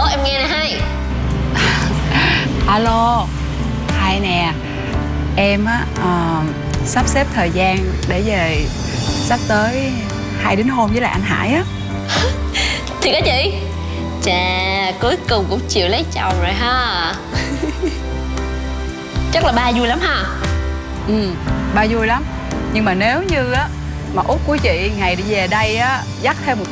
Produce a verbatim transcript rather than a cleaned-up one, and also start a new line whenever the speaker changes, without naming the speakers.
em nghe nè hai.
Alo, hai nè. Em á ờ, sắp xếp thời gian để về sắp tới hai đính hôn với lại anh Hải á.
Thiệt á chị? Chà, cuối cùng cũng chịu lấy chồng rồi ha. Chắc là ba vui lắm ha.
Ừ, ba vui lắm. Nhưng mà nếu như á mà út của chị ngày đi về đây á dắt thêm một